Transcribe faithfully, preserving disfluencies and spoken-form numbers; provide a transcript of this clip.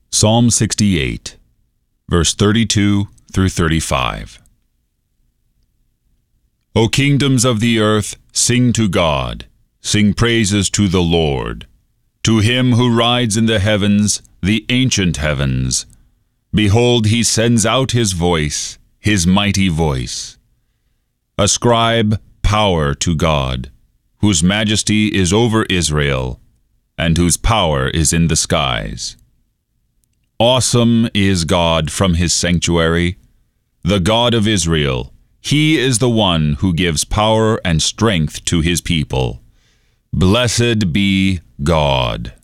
Psalm sixty-eight, verse thirty-two through thirty-five. O kingdoms of the earth, sing to God, sing praises to the Lord, to him who rides in the heavens, the ancient heavens. Behold, he sends out his voice, his mighty voice. Ascribe power to God, whose majesty is over Israel, and whose power is in the skies. Awesome is God from his sanctuary, the God of Israel. He is the one who gives power and strength to his people. Blessed be God.